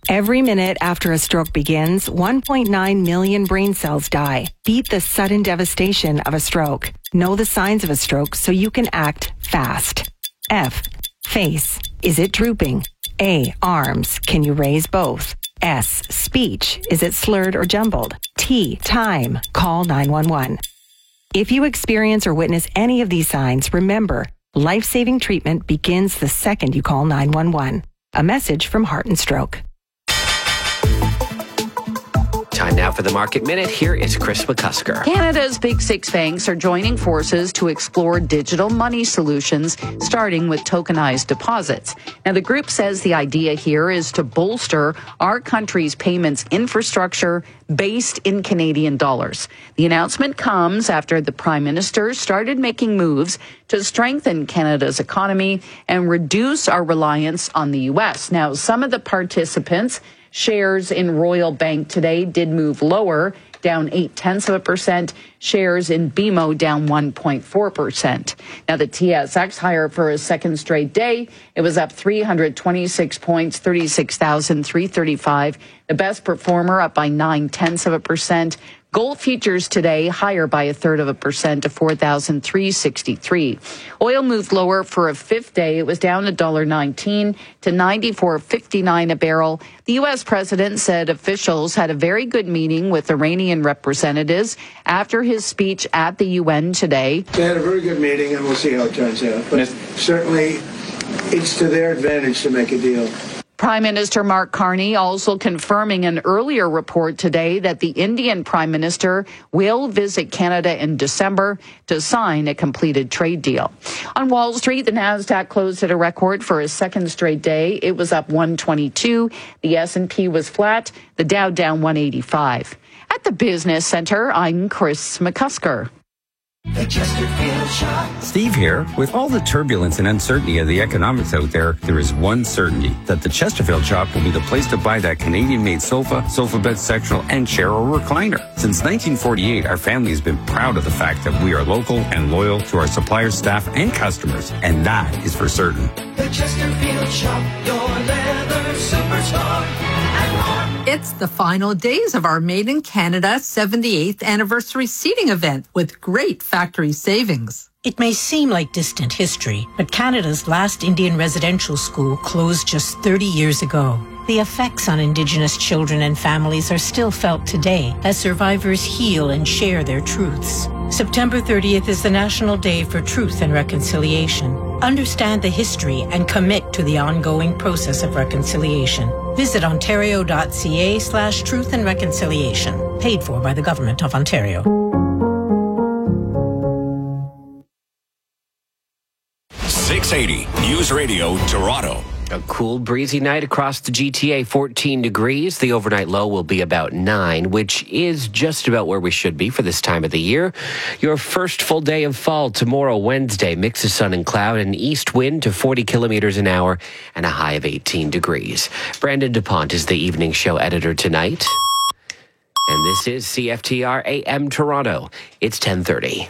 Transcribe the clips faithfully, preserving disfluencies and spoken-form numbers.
Every minute after a stroke begins, one point nine million brain cells die. Beat the sudden devastation of a stroke. Know the signs of a stroke so you can act fast. F. Face. Is it drooping? A. Arms. Can you raise both? S. Speech. Is it slurred or jumbled? T. Time. Call nine one one. If you experience or witness any of these signs, remember, life-saving treatment begins the second you call nine one one. A message from Heart and Stroke. Time now for the Market Minute. Here is Chris McCusker. Canada's big six banks are joining forces to explore digital money solutions, starting with tokenized deposits. Now, the group says the idea here is to bolster our country's payments infrastructure based in Canadian dollars. The announcement comes after the Prime Minister started making moves to strengthen Canada's economy and reduce our reliance on the U S. Now, some of the participants, shares in Royal Bank today did move lower, down eight tenths of a percent. Shares in B M O down one point four percent. Now the T S X higher for a second straight day. It was up three hundred twenty-six points, thirty-six thousand three hundred thirty-five. The best performer up by nine tenths of a percent. Gold futures today higher by a third of a percent to four thousand three hundred sixty-three. Oil moved lower for a fifth day. It was down one dollar nineteen to ninety-four fifty-nine a barrel. The U S president said officials had a very good meeting with Iranian representatives after his speech at the U N today. They had a very good meeting, and we'll see how it turns out. But certainly, it's to their advantage to make a deal. Prime Minister Mark Carney also confirming an earlier report today that the Indian Prime Minister will visit Canada in December to sign a completed trade deal. On Wall Street, the Nasdaq closed at a record for a second straight day. It was up one twenty-two. The S and P was flat. The Dow down one eighty-five. At the Business Center, I'm Chris McCusker. The Chesterfield Shop. Steve here. With all the turbulence and uncertainty of the economics out there, there is one certainty, that the Chesterfield Shop will be the place to buy that Canadian-made sofa, sofa bed sectional, and chair or recliner. Since nineteen forty-eight, our family has been proud of the fact that we are local and loyal to our suppliers, staff, and customers, and that is for certain. The Chesterfield Shop, your leather superstar, and more. It's the final days of our Made in Canada seventy-eighth anniversary seating event with great factory savings. It may seem like distant history, but Canada's last Indian residential school closed just thirty years ago. The effects on Indigenous children and families are still felt today as survivors heal and share their truths. September thirtieth is the National Day for Truth and Reconciliation. Understand the history and commit to the ongoing process of reconciliation. Visit ontario.ca slash truth and reconciliation. Paid for by the Government of Ontario. six eighty News Radio Toronto. A cool, breezy night across the G T A, fourteen degrees. The overnight low will be about nine, which is just about where we should be for this time of the year. Your first full day of fall tomorrow, Wednesday. Mix of sun and cloud, an east wind to forty kilometers an hour, and a high of eighteen degrees. Brandon DuPont is the evening show editor tonight. And this is C F T R A M Toronto. It's ten thirty.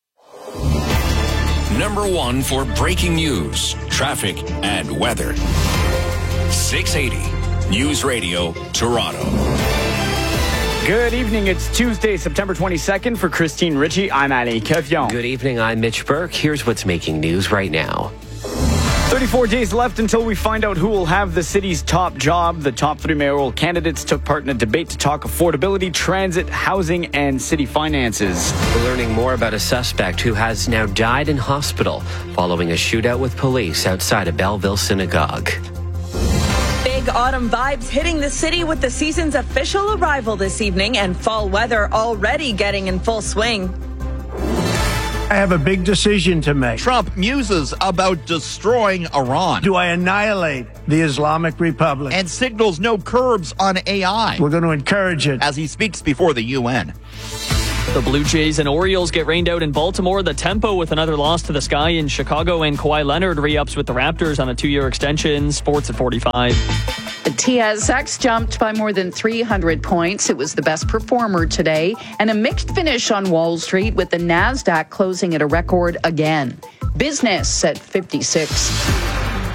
Number one for breaking news, traffic, and weather. six eighty News Radio Toronto. Good evening. It's Tuesday, September twenty-second. For Christine Ritchie, I'm Ali Kevion. Good evening. I'm Mitch Burke. Here's what's making news right now. thirty-four days left until we find out who will have the city's top job. The top three mayoral candidates took part in a debate to talk affordability, transit, housing, and city finances. We're learning more about a suspect who has now died in hospital following a shootout with police outside a Belleville synagogue. Big autumn vibes hitting the city with the season's official arrival this evening, and fall weather already getting in full swing. I have a big decision to make. Trump muses about destroying Iran. Do I annihilate the Islamic Republic? And signals no curbs on A I. We're going to encourage it. As he speaks before the U N. The Blue Jays and Orioles get rained out in Baltimore. The Tempo with another loss to the Sky in Chicago. And Kawhi Leonard re-ups with the Raptors on a two-year extension. Sports at forty-five. The T S X jumped by more than three hundred points. It was the best performer today. And a mixed finish on Wall Street with the Nasdaq closing at a record again. Business at fifty-six.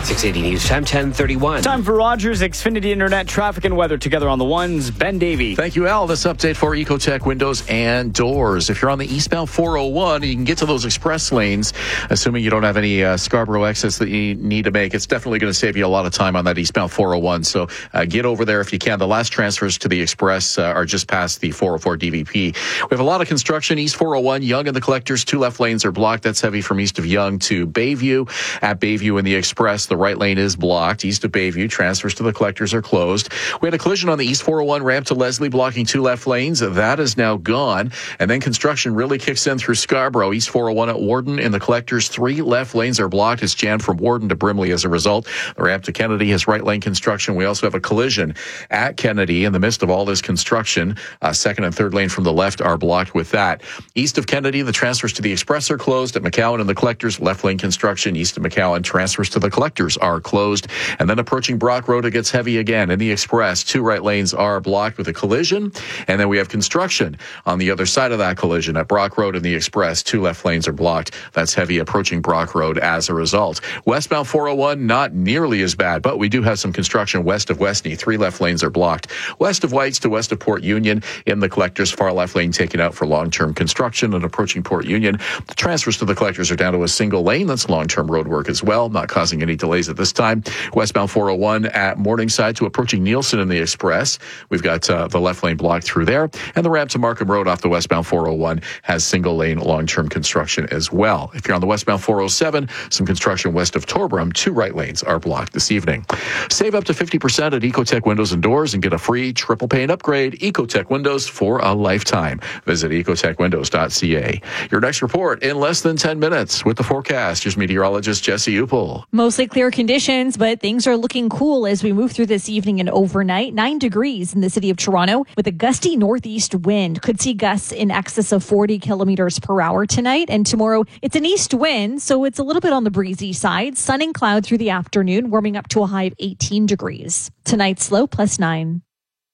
six eighty News Time, ten thirty-one. Time for Rogers Xfinity Internet traffic and weather together on the ones. Ben Davey. Thank you, Al. This update for Ecotech windows and doors. If you're on the eastbound four oh one, you can get to those express lanes, assuming you don't have any uh, Scarborough exits that you need to make. It's definitely going to save you a lot of time on that eastbound four oh one. So uh, get over there if you can. The last transfers to the express uh, are just past the four oh four D V P. We have a lot of construction. East four oh one, Yonge and the Collectors, two left lanes are blocked. That's heavy from east of Yonge to Bayview. At Bayview in the express, the right lane is blocked. East of Bayview, transfers to the Collectors are closed. We had a collision on the East four oh one ramp to Leslie, blocking two left lanes. That is now gone. And then construction really kicks in through Scarborough. East four oh one at Warden in the Collectors, three left lanes are blocked. It's jammed from Warden to Brimley as a result. The ramp to Kennedy has right lane construction. We also have a collision at Kennedy in the midst of all this construction. Uh, second and third lane from the left are blocked with that. East of Kennedy, the transfers to the Express are closed. At McCowan and the Collectors, left lane construction. East of McCowan, transfers to the Collectors are closed. And then approaching Brock Road, it gets heavy again. In the Express, two right lanes are blocked with a collision. And then we have construction on the other side of that collision. At Brock Road in the Express, two left lanes are blocked. That's heavy approaching Brock Road as a result. Westbound four oh one, not nearly as bad, but we do have some construction west of Westney. Three left lanes are blocked. West of Whites to west of Port Union in the Collectors, far left lane taken out for long-term construction. And approaching Port Union, the transfers to the Collectors are down to a single lane. That's long-term road work as well, not causing any delays at this time. Westbound four oh one at Morningside to approaching Nielsen in the Express. We've got uh, the left lane blocked through there. And the ramp to Markham Road off the westbound four oh one has single lane long-term construction as well. If you're on the westbound four oh seven, some construction west of Torbram, two right lanes are blocked this evening. Save up to fifty percent at Ecotech Windows and Doors and get a free triple pane upgrade. Ecotech Windows for a lifetime. Visit ecotech windows dot c a. Your next report in less than ten minutes with the forecast. Here's meteorologist Jesse Upel. Mostly clear conditions, but things are looking cool as we move through this evening and overnight. Nine degrees in the city of Toronto with a gusty northeast wind. Could see gusts in excess of forty kilometers per hour tonight. And tomorrow it's an east wind, so it's a little bit on the breezy side. Sun and cloud through the afternoon, warming up to a high of eighteen degrees. Tonight's low plus nine.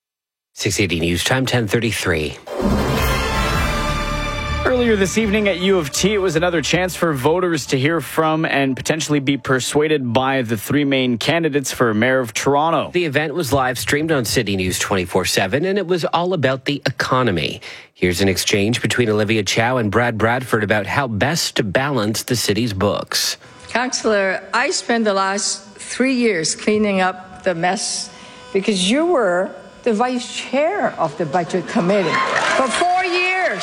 six eighty News Time, ten thirty-three. Earlier this evening at U of T, it was another chance for voters to hear from and potentially be persuaded by the three main candidates for Mayor of Toronto. The event was live streamed on City News twenty-four seven, and it was all about the economy. Here's an exchange between Olivia Chow and Brad Bradford about how best to balance the city's books. Councillor, I spent the last three years cleaning up the mess because you were the vice chair of the budget committee for four years.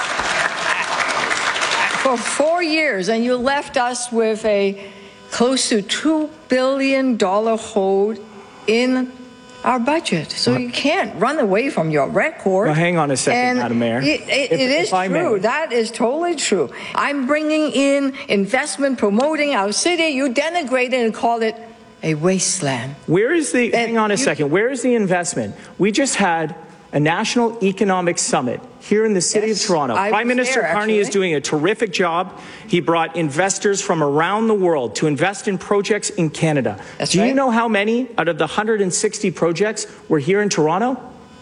For four years, and you left us with a close to two billion dollars hold in our budget. So well, you can't run away from your record. Well, hang on a second, and Madam Mayor. It, it, if, it is if true. That is totally true. I'm bringing in investment, promoting our city. You denigrate it and call it a wasteland. Where is the, and hang on a you, second, where is the investment? We just had a national economic summit here in the city yes, of Toronto. I Prime Minister there, Carney is doing a terrific job. He brought investors from around the world to invest in projects in Canada. That's Do right. you know how many out of the one hundred sixty projects were here in Toronto?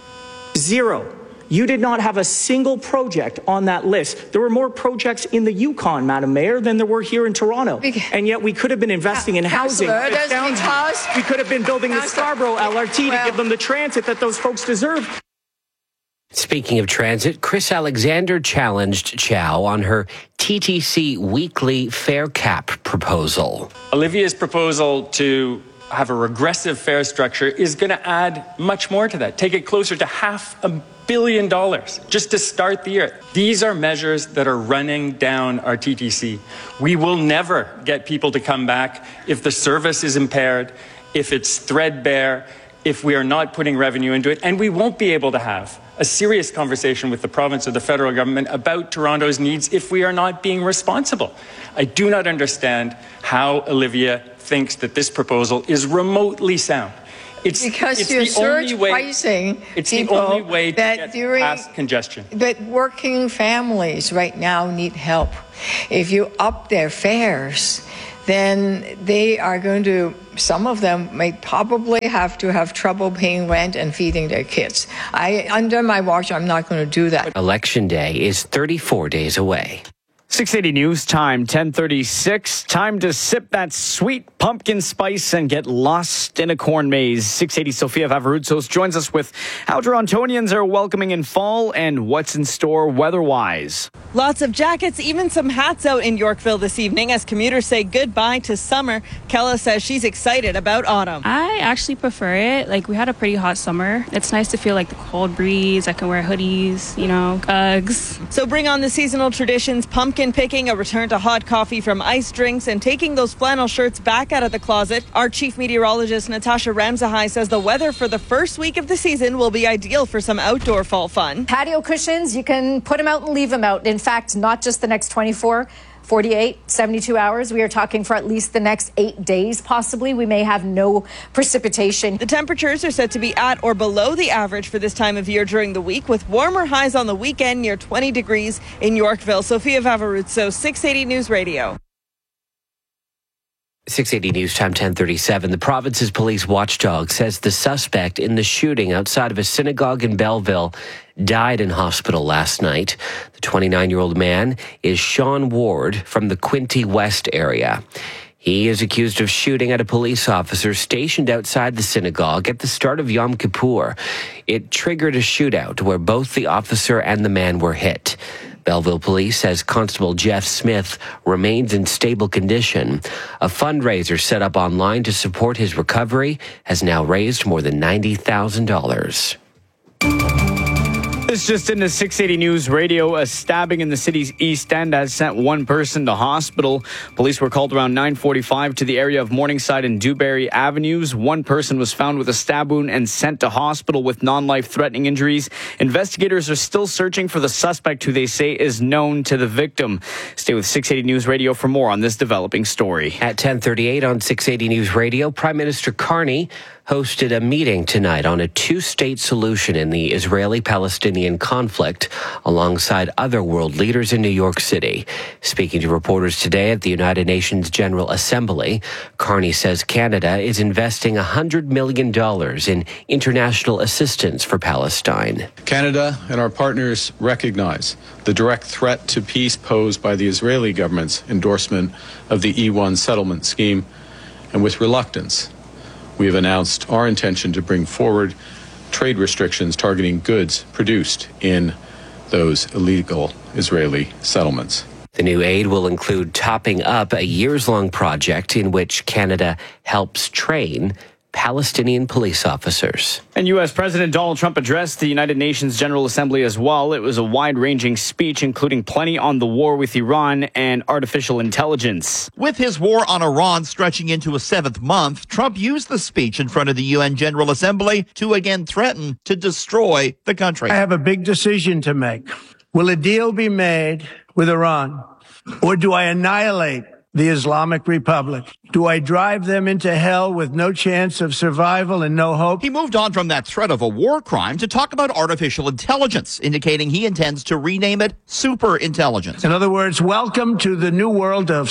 Zero. You did not have a single project on that list. There were more projects in the Yukon, Madam Mayor, than there were here in Toronto. And yet we could have been investing in housing. Because we could have been building the Scarborough L R T well, to give them the transit that those folks deserve. Speaking of transit, Chris Alexander challenged Chow on her T T C weekly fare cap proposal. Olivia's proposal to have a regressive fare structure is going to add much more to that. Take it closer to half a billion dollars just to start the year. These are measures that are running down our T T C. We will never get people to come back if the service is impaired, if it's threadbare, if we are not putting revenue into it, and we won't be able to have a serious conversation with the province or the federal government about Toronto's needs if we are not being responsible. I do not understand how Olivia thinks that this proposal is remotely sound. It's because it's you're the only way, pricing It's the only way to get during, past congestion. But working families right now need help. If you up their fares, then they are going to, some of them may probably have to have trouble paying rent and feeding their kids. I, under my watch, I'm not going to do that. Election day is thirty-four days away. six eighty News Time, ten thirty-six. Time to sip that sweet pumpkin spice and get lost in a corn maze. six eighty Sofia Vavarutsos joins us with how Torontonians are welcoming in fall and what's in store weather-wise. Lots of jackets, even some hats out in Yorkville this evening as commuters say goodbye to summer. Kella says she's excited about autumn. I actually prefer it. Like, we had a pretty hot summer. It's nice to feel like the cold breeze. I can wear hoodies, you know, Uggs. So bring on the seasonal traditions, pumpkin picking, a return to hot coffee from ice drinks, and taking those flannel shirts back out of the closet. Our chief meteorologist, Natasha Ramzahai, says the weather for the first week of the season will be ideal for some outdoor fall fun. Patio cushions, you can put them out and leave them out. In fact, not just the next twenty-four, forty-eight, seventy-two hours. We are talking for at least the next eight days, possibly. We may have no precipitation. The temperatures are set to be at or below the average for this time of year during the week, with warmer highs on the weekend near twenty degrees in Yorkville. Sofia Vavarutsos, six eighty News Radio. six eighty News Time, ten thirty-seven. The province's police watchdog says the suspect in the shooting outside of a synagogue in Belleville died in hospital last night. The twenty-nine-year-old man is Sean Ward from the Quinte West area. He is accused of shooting at a police officer stationed outside the synagogue at the start of Yom Kippur. It triggered a shootout where both the officer and the man were hit. Belleville Police says Constable Jeff Smith remains in stable condition. A fundraiser set up online to support his recovery has now raised more than ninety thousand dollars. This just in the six eighty News Radio. A stabbing in the city's East End has sent one person to hospital. Police were called around nine forty-five to the area of Morningside and Dewberry Avenues. One person was found with a stab wound and sent to hospital with non-life-threatening injuries. Investigators are still searching for the suspect, who they say is known to the victim. Stay with six eighty News Radio for more on this developing story. At ten thirty-eight on six eighty News Radio, Prime Minister Carney hosted a meeting tonight on a two-state solution in the Israeli-Palestinian conflict alongside other world leaders in New York City. Speaking to reporters today at the United Nations General Assembly, Carney says Canada is investing one hundred million dollars in international assistance for Palestine. Canada and our partners recognize the direct threat to peace posed by the Israeli government's endorsement of the E one settlement scheme, and with reluctance, we have announced our intention to bring forward trade restrictions targeting goods produced in those illegal Israeli settlements. The new aid will include topping up a years-long project in which Canada helps train Palestinian police officers. And U S President Donald Trump addressed the United Nations General Assembly as well. It was a wide-ranging speech, including plenty on the war with Iran and artificial intelligence. With his war on Iran stretching into a seventh month, Trump used the speech in front of the U N General Assembly to again threaten to destroy the country. I have a big decision to make. Will a deal be made with Iran, or do I annihilate the Islamic Republic? Do I drive them into hell with no chance of survival and no hope? He moved on from that threat of a war crime to talk about artificial intelligence, indicating he intends to rename it superintelligence. In other words, welcome to the new world of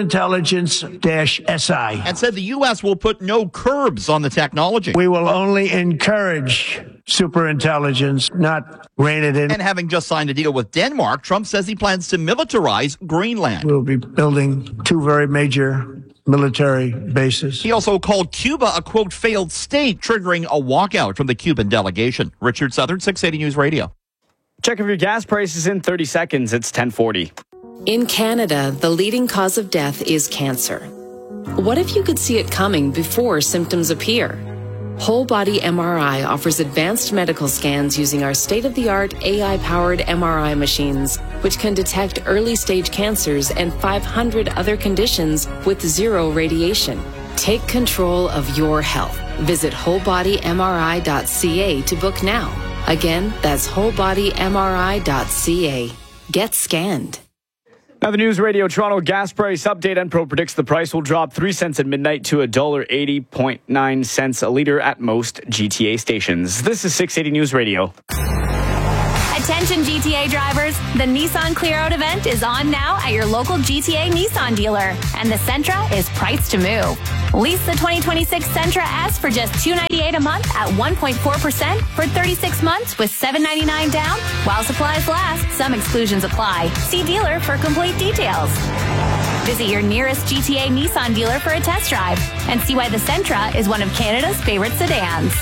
superintelligence-S I. And said the U S will put no curbs on the technology. We will only encourage superintelligence, not rein it in. And having just signed a deal with Denmark, Trump says he plans to militarize Greenland. We'll be building two very major military bases. He also called Cuba a, quote, failed state, triggering a walkout from the Cuban delegation. Richard Southern, six eighty News Radio. Check of your gas prices in thirty seconds. It's ten forty. In Canada, the leading cause of death is cancer. What if you could see it coming before symptoms appear? Whole Body M R I offers advanced medical scans using our state-of-the-art A I-powered M R I machines, which can detect early-stage cancers and five hundred other conditions with zero radiation. Take control of your health. Visit whole body M R I dot C A to book now. Again, that's whole body M R I dot C A. Get scanned. Now, the News Radio Toronto gas price update. Enpro predicts the price will drop three cents at midnight to one dollar eighty point nine cents a litre at most G T A stations. This is six eighty News Radio. A Attention G T A drivers, the Nissan Clear Out event is on now at your local G T A Nissan dealer, and the Sentra is priced to move. Lease the twenty twenty-six Sentra S for just two hundred ninety-eight dollars a month at one point four percent for thirty-six months with seven hundred ninety-nine dollars down while supplies last. Some exclusions apply. See dealer for complete details. Visit your nearest G T A Nissan dealer for a test drive and see why the Sentra is one of Canada's favorite sedans.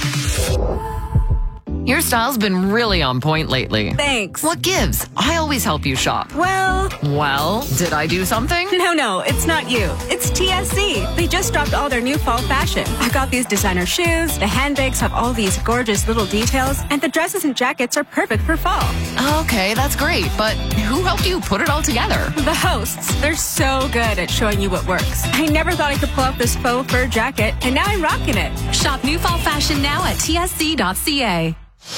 Your style's been really on point lately. Thanks. What gives? I always help you shop. Well... Well, did I do something? No, no, it's not you. It's T S C. They just dropped all their new fall fashion. I got these designer shoes, the handbags have all these gorgeous little details, and the dresses and jackets are perfect for fall. Okay, that's great, but who helped you put it all together? The hosts. They're so good at showing you what works. I never thought I could pull off this faux fur jacket, and now I'm rocking it. Shop new fall fashion now at T S C dot C A.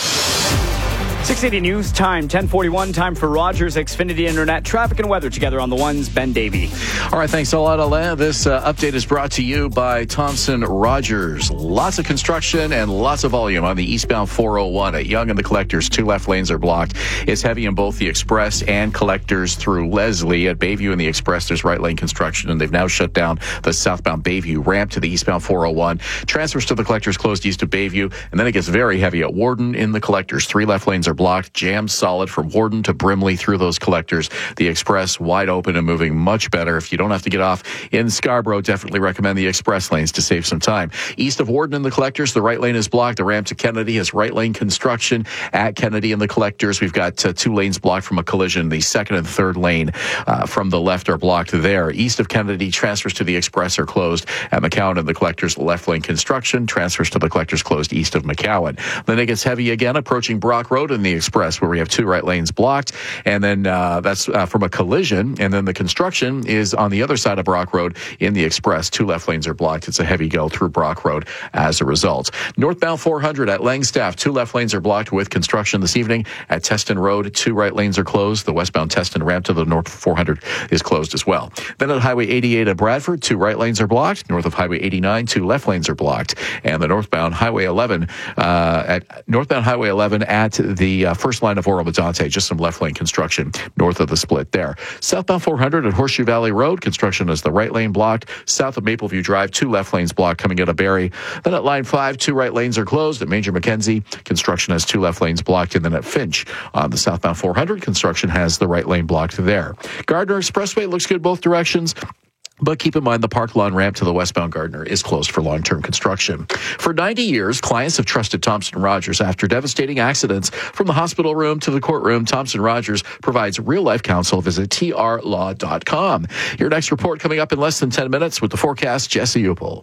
six eighty News Time, ten forty-one, time for Rogers Xfinity Internet traffic and weather together on the ones. Ben Davey. All right, thanks a lot, Alain. This uh, update is brought to you by Thompson Rogers. Lots of construction and lots of volume on the eastbound four oh one at Yonge and the Collectors. Two left lanes are blocked. It's heavy in both the Express and Collectors through Leslie. At Bayview and the Express, there's right lane construction, and they've now shut down the southbound Bayview ramp to the eastbound four oh one. Transfers to the Collectors closed east of Bayview, and then it gets very heavy at Warden in the Collectors. Three left lanes are blocked, jammed solid from Warden to Brimley through those Collectors. The Express wide open and moving much better. If you don't have to get off in Scarborough, definitely recommend the Express lanes to save some time. East of Warden and the Collectors, the right lane is blocked. The ramp to Kennedy has right lane construction at Kennedy and the Collectors. We've got uh, two lanes blocked from a collision. The second and third lane uh, from the left are blocked there. East of Kennedy, transfers to the Express are closed at McCowan and the Collectors. Left lane construction, transfers to the Collectors closed east of McCowan. Then it gets heavy again approaching Brock Road in the Express, where we have two right lanes blocked, and then uh, that's uh, from a collision, and then the construction is on the other side of Brock Road in the Express. Two left lanes are blocked. It's a heavy go through Brock Road as a result. Northbound four hundred at Langstaff, two left lanes are blocked with construction this evening. At Teston Road, two right lanes are closed. The westbound Teston ramp to the north four hundred is closed as well. Then at Highway eighty-eight at Bradford, two right lanes are blocked. North of Highway eighty-nine, two left lanes are blocked. And the northbound Highway eleven uh, at northbound Highway eleven at the uh, first line of Oro-Medonte, just some left lane construction north of the split there. Southbound four hundred at Horseshoe Valley Road, construction is the right lane blocked. South of Mapleview Drive, two left lanes blocked coming out of Barrie. Then at line five, two right lanes are closed. At Major Mackenzie, construction has two left lanes blocked. And then at Finch on the southbound four hundred, construction has the right lane blocked there. Gardner Expressway looks good both directions. But keep in mind, the Park Lawn ramp to the westbound Gardner is closed for long-term construction. For ninety years, clients have trusted Thompson Rogers. After devastating accidents, from the hospital room to the courtroom, Thompson Rogers provides real-life counsel. Visit T R law dot com. Your next report coming up in less than ten minutes with the forecast, Jesse Upel.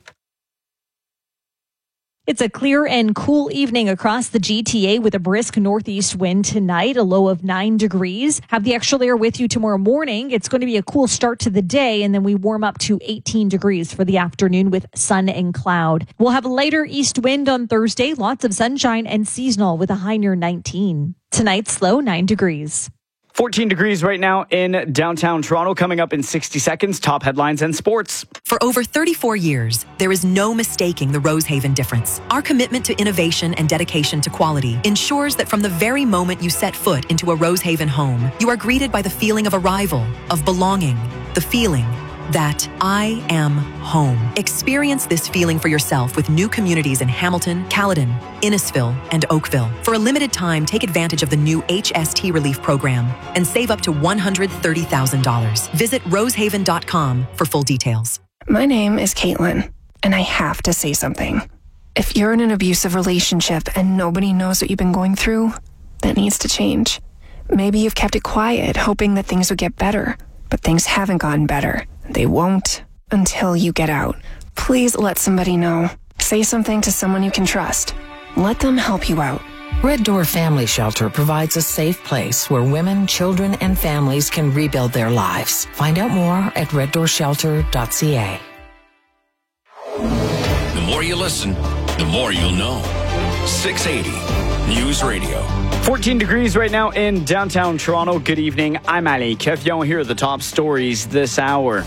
It's a clear and cool evening across the G T A with a brisk northeast wind tonight, a low of nine degrees. Have the extra layer with you tomorrow morning. It's going to be a cool start to the day, and then we warm up to eighteen degrees for the afternoon with sun and cloud. We'll have a lighter east wind on Thursday, lots of sunshine and seasonal with a high near nineteen. Tonight's low, nine degrees. fourteen degrees right now in downtown Toronto. Coming up in sixty seconds, top headlines and sports. For over thirty-four years, there is no mistaking the Rosehaven difference. Our commitment to innovation and dedication to quality ensures that from the very moment you set foot into a Rosehaven home, you are greeted by the feeling of arrival, of belonging, the feeling that I am home. Experience this feeling for yourself with new communities in Hamilton, Caledon, Innisfil, and Oakville. For a limited time, take advantage of the new H S T Relief Program and save up to one hundred thirty thousand dollars. Visit rosehaven dot com for full details. My name is Caitlin, and I have to say something. If you're in an abusive relationship and nobody knows what you've been going through, that needs to change. Maybe you've kept it quiet, hoping that things would get better, but things haven't gotten better. They won't until you get out. Please let somebody know. Say something to someone you can trust. Let them help you out. Red Door Family Shelter provides a safe place where women, children, and families can rebuild their lives. Find out more at red door shelter dot c a. The more you listen, the more you'll know. six eighty News Radio. fourteen degrees right now in downtown Toronto. Good evening. I'm Ali Kefyon. Here are the top stories this hour.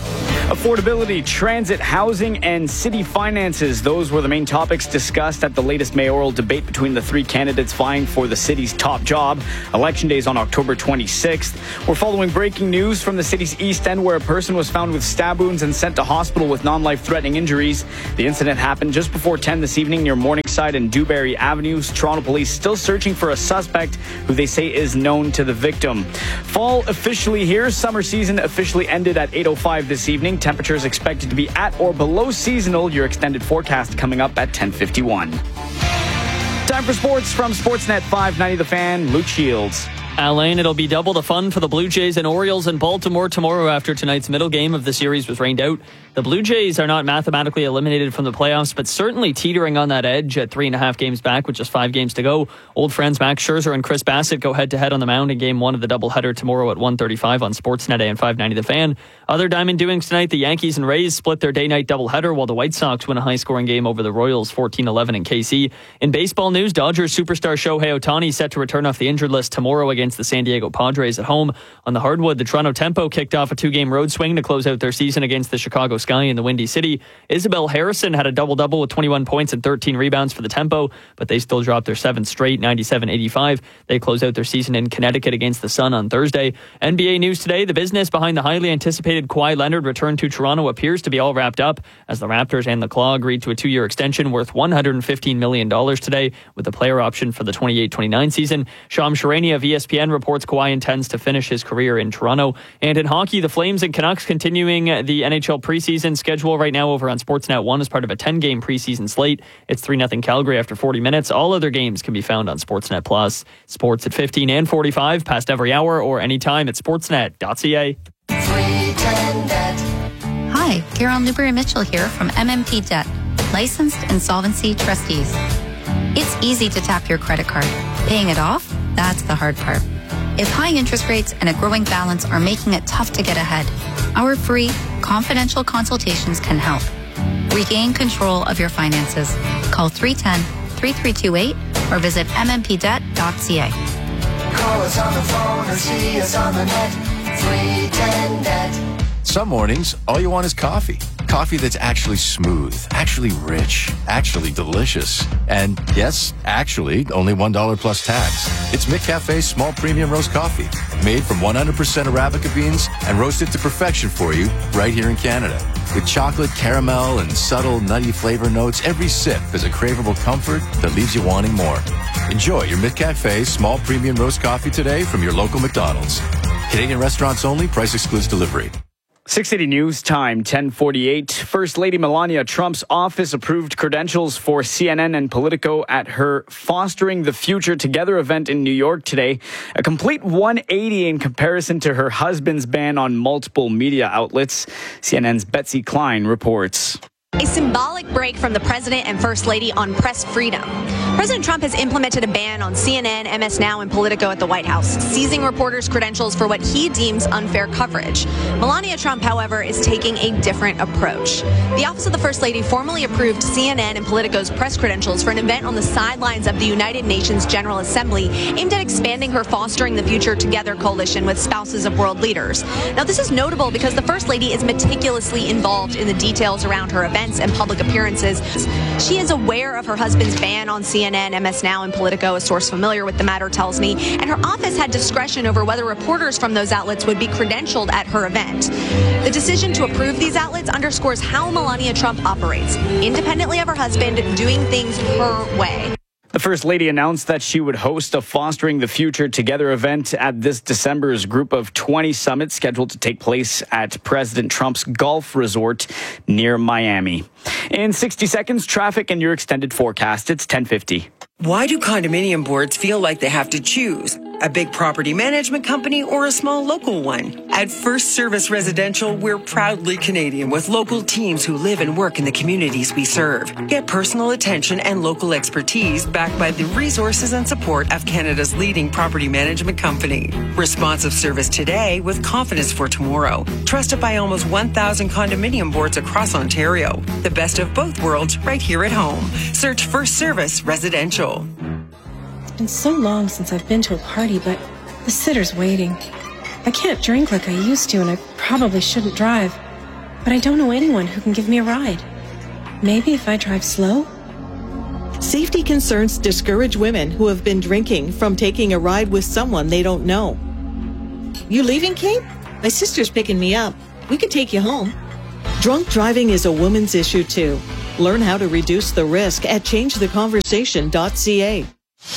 Affordability, transit, housing, and city finances. Those were the main topics discussed at the latest mayoral debate between the three candidates vying for the city's top job. Election day is on October twenty-sixth. We're following breaking news from the city's East End, where a person was found with stab wounds and sent to hospital with non-life-threatening injuries. The incident happened just before ten this evening near Morningside and Dewberry Avenues. Toronto police still searching for a suspect who they say is known to the victim. Fall officially here. Summer season officially ended at eight oh five this evening. Temperatures expected to be at or below seasonal. Your extended forecast coming up at ten fifty-one. Time for sports from Sportsnet five ninety The Fan. Luke Shields. Alain, it'll be double the fun for the Blue Jays and Orioles in Baltimore tomorrow after tonight's middle game of the series was rained out. The Blue Jays are not mathematically eliminated from the playoffs, but certainly teetering on that edge at three and a half games back with just five games to go. Old friends Max Scherzer and Chris Bassett go head-to-head on the mound in game one of the doubleheader tomorrow at one thirty-five on Sportsnet and five ninety The Fan. Other Diamond doings tonight, the Yankees and Rays split their day-night doubleheader, while the White Sox win a high-scoring game over the Royals fourteen eleven in K C. In baseball news, Dodgers superstar Shohei Ohtani set to return off the injured list tomorrow against the San Diego Padres at home. On the hardwood, the Toronto Tempo kicked off a two-game road swing to close out their season against the Chicago Sky in the Windy City. Isabel Harrison had a double-double with twenty-one points and thirteen rebounds for the Tempo, but they still dropped their seventh straight, ninety-seven eighty-five. They close out their season in Connecticut against the Sun on Thursday. N B A news today, the business behind the highly anticipated Kawhi Leonard return to Toronto appears to be all wrapped up as the Raptors and the Claw agreed to a two-year extension worth one hundred fifteen million dollars today with a player option for the twenty-eight twenty-nine season. Sham Sharania of E S P N reports Kawhi intends to finish his career in Toronto. And in hockey, the Flames and Canucks continuing the N H L preseason schedule right now over on Sportsnet one as part of a ten-game preseason slate. It's three nothing Calgary after forty minutes. All other games can be found on Sportsnet Plus. Sports at fifteen and forty-five, past every hour or anytime at sportsnet dot c a. Hi, Carol Newberry Mitchell here from M M P Debt, licensed insolvency trustees. It's easy to tap your credit card. Paying it off, that's the hard part. If high interest rates and a growing balance are making it tough to get ahead, our free, confidential consultations can help. Regain control of your finances. Call three one zero, three three two eight or visit m m p debt dot c a. Call us on the phone or see us on the net. three ten net. Some mornings, all you want is coffee. Coffee that's actually smooth, actually rich, actually delicious. And yes, actually, only one dollar plus tax. It's McCafe's small premium roast coffee, made from one hundred percent Arabica beans and roasted to perfection for you right here in Canada. With chocolate, caramel, and subtle nutty flavor notes, every sip is a craveable comfort that leaves you wanting more. Enjoy your McCafe small premium roast coffee today from your local McDonald's. Canadian restaurants only, price excludes delivery. six eighty News Time, ten forty-eight. First Lady Melania Trump's office approved credentials for C N N and Politico at her Fostering the Future Together event in New York today. A complete one eighty in comparison to her husband's ban on multiple media outlets. C N N's Betsy Klein reports. A symbolic break from the president and first lady on press freedom. President Trump has implemented a ban on C N N, M S Now, and Politico at the White House, seizing reporters' credentials for what he deems unfair coverage. Melania Trump, however, is taking a different approach. The Office of the First Lady formally approved C N N and Politico's press credentials for an event on the sidelines of the United Nations General Assembly aimed at expanding her Fostering the Future Together coalition with spouses of world leaders. Now, this is notable because the First Lady is meticulously involved in the details around her event and public appearances. She is aware of her husband's ban on C N N, M S Now, and Politico, a source familiar with the matter tells me, and her office had discretion over whether reporters from those outlets would be credentialed at her event. The decision to approve these outlets underscores how Melania Trump operates, independently of her husband, doing things her way. The First Lady announced that she would host a Fostering the Future Together event at this December's Group of twenty summit scheduled to take place at President Trump's golf resort near Miami. In sixty seconds, traffic and your extended forecast. It's ten fifty. Why do condominium boards feel like they have to choose? A big property management company or a small local one? At First Service Residential, we're proudly Canadian with local teams who live and work in the communities we serve. Get personal attention and local expertise backed by the resources and support of Canada's leading property management company. Responsive service today with confidence for tomorrow. Trusted by almost one thousand condominium boards across Ontario. The best of both worlds right here at home. Search First Service Residential. It's been so long since I've been to a party, but the sitter's waiting. I can't drink like I used to, and I probably shouldn't drive. but I don't know anyone who can give me a ride. Maybe if I drive slow? Safety concerns discourage women who have been drinking from taking a ride with someone they don't know. You leaving, Kate? My sister's picking me up. We could take you home. Drunk driving is a woman's issue, too. Learn how to reduce the risk at change the conversation dot c a.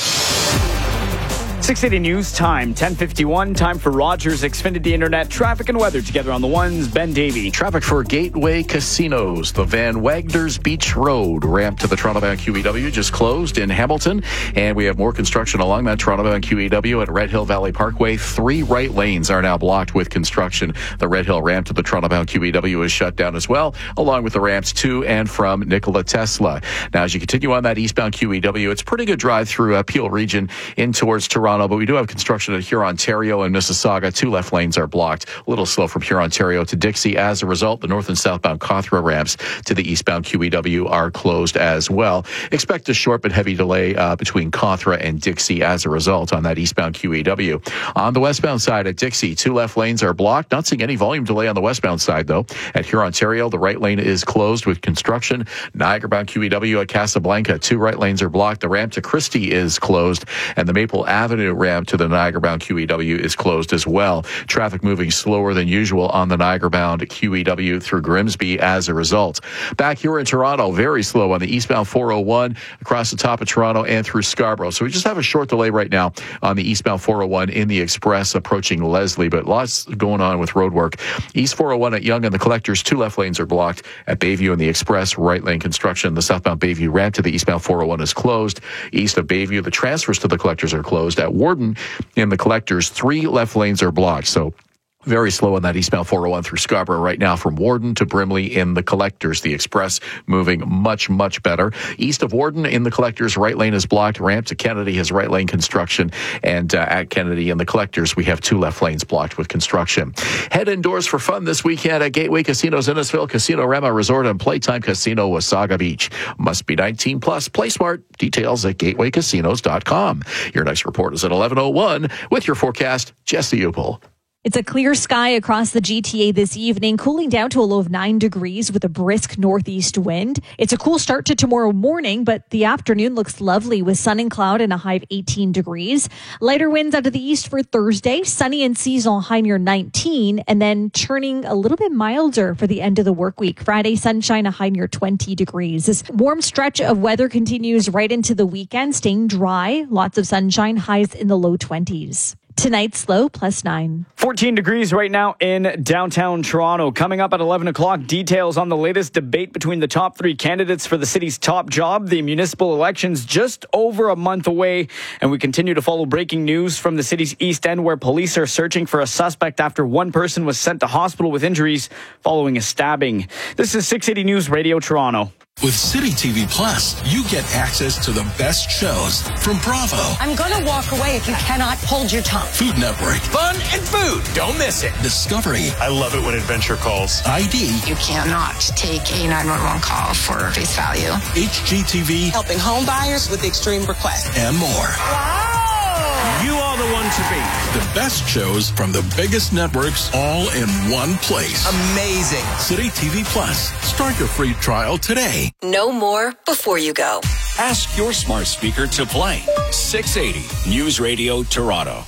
six eighty News Time, ten fifty-one. Time for Rogers Xfinity Internet traffic and weather together on the ones. Ben Davey. Traffic for Gateway Casinos. The Van Wagner's Beach Road ramp to the Toronto-bound Q E W just closed in Hamilton. And we have more construction along that Toronto-bound Q E W at Red Hill Valley Parkway. Three right lanes are now blocked with construction. The Red Hill ramp to the Toronto-bound Q E W is shut down as well, along with the ramps to and from Nikola Tesla. Now, as you continue on that eastbound Q E W, it's a pretty good drive through uh, Peel region in towards Toronto. But we do have construction at Hurontario and Mississauga. Two left lanes are blocked. A little slow from Hurontario to Dixie. As a result, the north and southbound Cawthra ramps to the eastbound Q E W are closed as well. Expect a short but heavy delay uh, between Cawthra and Dixie as a result on that eastbound Q E W. On the westbound side at Dixie, two left lanes are blocked. Not seeing any volume delay on the westbound side, though. At Hurontario, the right lane is closed with construction. Niagara-bound Q E W at Casablanca, two right lanes are blocked. The ramp to Christie is closed, and the Maple Avenue ramp to the Niagara-bound Q E W is closed as well. Traffic moving slower than usual on the Niagara-bound Q E W through Grimsby as a result. Back here in Toronto, very slow on the eastbound four oh one across the top of Toronto and through Scarborough. So we just have a short delay right now on the eastbound four oh one in the Express approaching Leslie, but lots going on with road work. East four oh one at Yonge and the Collectors, two left lanes are blocked. At Bayview and the Express, right lane construction. The southbound Bayview ramp to the eastbound four oh one is closed. East of Bayview, the transfers to the Collectors are closed. At Warden, in the Collectors, three left lanes are blocked. So very slow on that eastbound four oh one through Scarborough right now from Warden to Brimley in the Collectors. The Express moving much, much better. East of Warden in the Collectors, right lane is blocked. Ramp to Kennedy has right lane construction. And uh, at Kennedy in the Collectors, we have two left lanes blocked with construction. Head indoors for fun this weekend at Gateway Casinos Innisfil, Casino Rema Resort, and Playtime Casino Wasaga Beach. Must be nineteen plus. Play smart. Details at gateway casinos dot com. Your next report is at eleven oh one with your forecast, Jesse Upel. It's a clear sky across the G T A this evening, cooling down to a low of nine degrees with a brisk northeast wind. It's a cool start to tomorrow morning, but the afternoon looks lovely with sun and cloud and a high of eighteen degrees. Lighter winds out of the east for Thursday, sunny and seasonal high near nineteen, and then turning a little bit milder for the end of the work week. Friday, sunshine, a high near twenty degrees. This warm stretch of weather continues right into the weekend, staying dry, lots of sunshine, highs in the low twenties. Tonight's low, plus nine. fourteen degrees right now in downtown Toronto. Coming up at eleven o'clock, details on the latest debate between the top three candidates for the city's top job. The municipal election's just over a month away, and we continue to follow breaking news from the city's East End, where police are searching for a suspect after one person was sent to hospital with injuries following a stabbing. This is six eighty News Radio Toronto. With City T V Plus, you get access to the best shows from Bravo, I'm gonna walk away if you cannot hold your tongue. Food Network, Fun and food. Don't miss it. Discovery. I love it when adventure calls. I D. You cannot take a nine one one call for face value. H G T V. Helping home buyers with extreme requests. And more. Wow! You are the one to beat. The best shows from the biggest networks all in one place. Amazing. City T V Plus. Start your free trial today. Know more before you go. Ask your smart speaker to play. six eighty News Radio Toronto.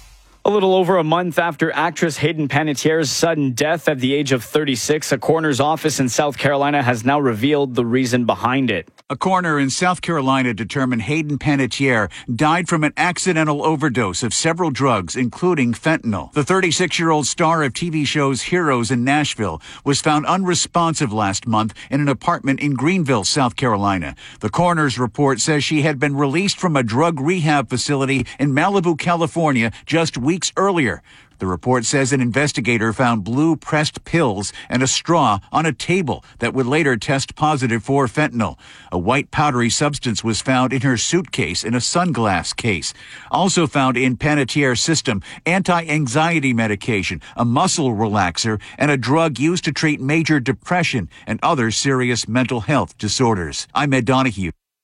A little over a month after actress Hayden Panettiere's sudden death at the age of thirty-six, a coroner's office in South Carolina has now revealed the reason behind it. A coroner in South Carolina determined Hayden Panettiere died from an accidental overdose of several drugs, including fentanyl. The thirty-six-year-old star of T V shows Heroes in Nashville was found unresponsive last month in an apartment in Greenville, South Carolina. The coroner's report says she had been released from a drug rehab facility in Malibu, California, just weeks earlier. The report says an investigator found blue pressed pills and a straw on a table that would later test positive for fentanyl. A white powdery substance was found in her suitcase in a sunglass case. Also found in Panettiere's system, anti-anxiety medication, a muscle relaxer, and a drug used to treat major depression and other serious mental health disorders. I'm Ed Donahue.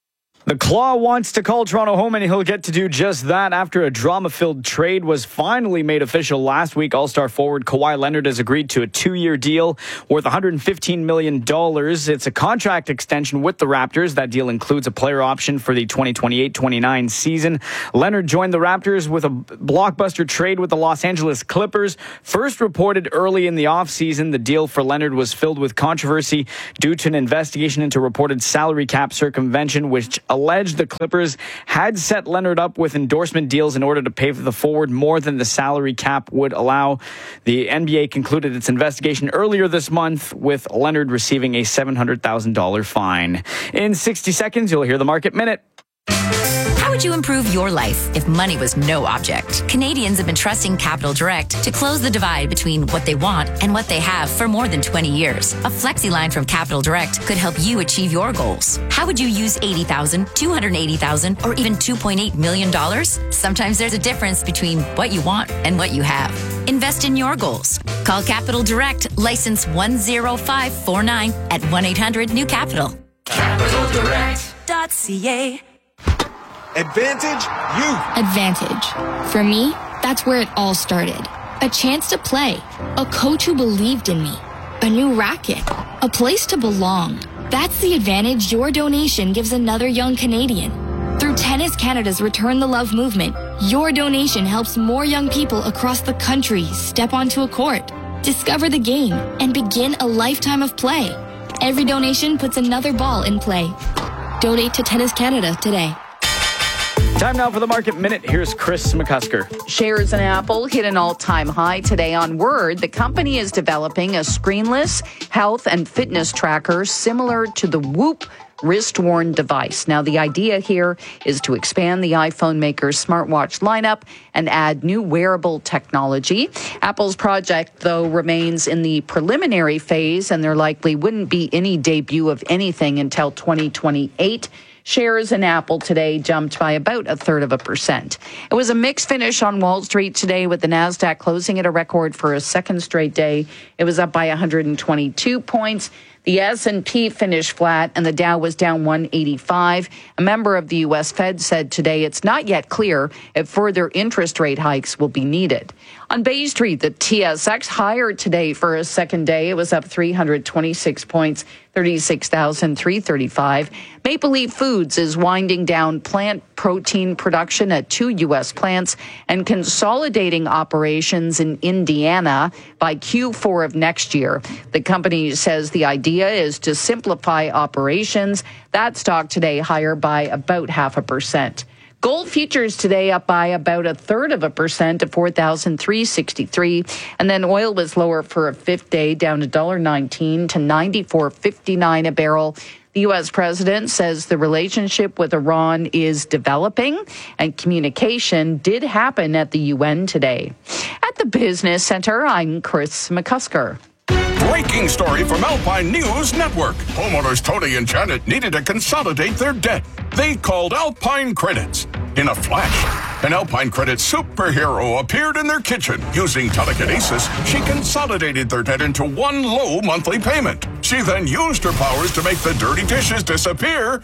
The Claw wants to call Toronto home, and he'll get to do just that after a drama-filled trade was finally made official last week. All-star forward Kawhi Leonard has agreed to a two-year deal worth one hundred fifteen million dollars. It's a contract extension with the Raptors. That deal includes a player option for the twenty twenty-eight twenty-nine season. Leonard joined the Raptors with a blockbuster trade with the Los Angeles Clippers. First reported early in the offseason, the deal for Leonard was filled with controversy due to an investigation into reported salary cap circumvention, which alleged the Clippers had set Leonard up with endorsement deals in order to pay for the forward more than the salary cap would allow. The N B A concluded its investigation earlier this month, with Leonard receiving a seven hundred thousand dollars fine. In sixty seconds, you'll hear the Market Minute. How would you improve your life if money was no object? Canadians have been trusting Capital Direct to close the divide between what they want and what they have for more than twenty years. A flexi line from Capital Direct could help you achieve your goals. How would you use eighty thousand dollars, two hundred eighty thousand dollars, or even two point eight million dollars? Sometimes there's a difference between what you want and what you have. Invest in your goals. Call Capital Direct, license one zero five four nine at one eight hundred new capital. capital direct dot c a. Advantage you. Advantage. For me, that's where it all started. A chance to play. A coach who believed in me. A new racket. A place to belong. That's the advantage your donation gives another young Canadian. Through Tennis Canada's Return the Love movement, your donation helps more young people across the country step onto a court, discover the game, and begin a lifetime of play. Every donation puts another ball in play. Donate to Tennis Canada today. Time now for the Market Minute. Here's Chris McCusker. Shares in Apple hit an all-time high today on Word. The company is developing a screenless health and fitness tracker similar to the Whoop wrist-worn device. Now, the idea here is to expand the iPhone maker's smartwatch lineup and add new wearable technology. Apple's project, though, remains in the preliminary phase, and there likely wouldn't be any debut of anything until twenty twenty-eight. Shares in Apple today jumped by about a third of a percent. It was a mixed finish on Wall Street today, with the Nasdaq closing at a record for a second straight day. It was up by one hundred twenty-two points. The S and P finished flat, and the Dow was down one eighty-five. A member of the U S Fed said today it's not yet clear if further interest rate hikes will be needed. On Bay Street, the T S X higher today for a second day. It was up three hundred twenty-six points, thirty-six thousand three hundred thirty-five. Maple Leaf Foods is winding down plant protein production at two U S plants and consolidating operations in Indiana by Q four of next year. The company says the idea is to simplify operations. That stock today higher by about half a percent. Gold futures today up by about a third of a percent to four thousand three hundred sixty-three. And then oil was lower for a fifth day, down one dollar nineteen to ninety-four fifty-nine a barrel. The U S president says the relationship with Iran is developing, and communication did happen at the U N today. At the Business Center, I'm Chris McCusker. Breaking story from Alpine News Network. Homeowners Tony and Janet needed to consolidate their debt. They called Alpine Credits. In a flash, an Alpine Credit superhero appeared in their kitchen. Using telekinesis, she consolidated their debt into one low monthly payment. She then used her powers to make the dirty dishes disappear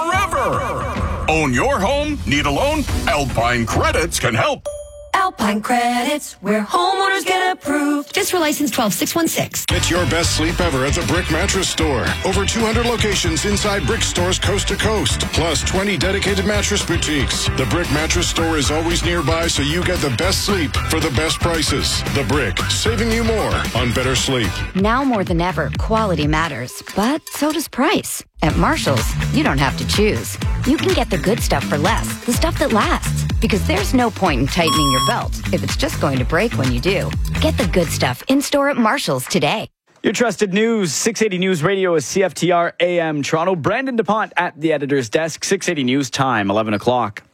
forever. Own your home? Need a loan? Alpine Credits can help. Alpine Credits, where homeowners get approved. Just for license twelve six one six. Get your best sleep ever at the Brick Mattress Store. Over two hundred locations inside Brick stores coast to coast, plus twenty dedicated mattress boutiques. The Brick Mattress Store is always nearby, so you get the best sleep for the best prices. The Brick, saving you more on better sleep. Now more than ever, quality matters, but so does price. At Marshall's, you don't have to choose. You can get the good stuff for less, the stuff that lasts. Because there's no point in tightening your belt if it's just going to break when you do. Get the good stuff in-store at Marshall's today. Your trusted news, six eighty News Radio is C F T R A M Toronto. Brandon DuPont at the editor's desk, six eighty News time, eleven o'clock.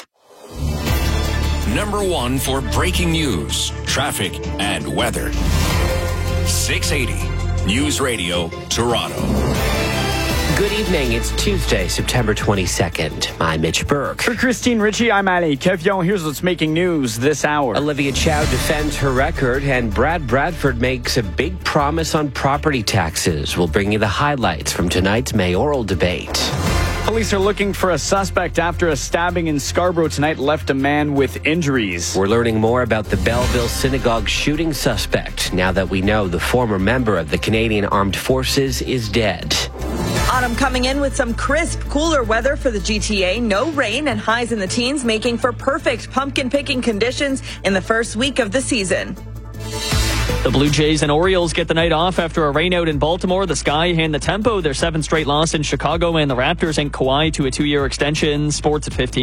Number one for breaking news, traffic, and weather. six eighty News Radio, Toronto. Good evening. It's Tuesday, September twenty-second. I'm Mitch Burke. For Christine Ritchie, I'm Ali Kevion. Here's what's making news this hour. Olivia Chow defends her record, and Brad Bradford makes a big promise on property taxes. We'll bring you the highlights from tonight's mayoral debate. Police are looking for a suspect after a stabbing in Scarborough tonight left a man with injuries. We're learning more about the Belleville Synagogue shooting suspect now that we know the former member of the Canadian Armed Forces is dead. Autumn coming in with some crisp, cooler weather for the G T A. No rain and highs in the teens, making for perfect pumpkin picking conditions in the first week of the season. The Blue Jays and Orioles get the night off after a rainout in Baltimore. The Sky hand the tempo their seventh straight loss in Chicago, and the Raptors and Kawhi to a two-year extension. Sports at fifteen.